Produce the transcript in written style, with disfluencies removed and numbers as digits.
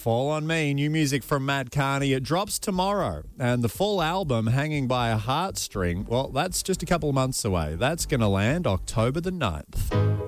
Fall on Me, new music from Matt Carney. It drops tomorrow, and the full album, Hanging by a Heartstring, well, that's just a couple of months away. That's going to land October the 9th.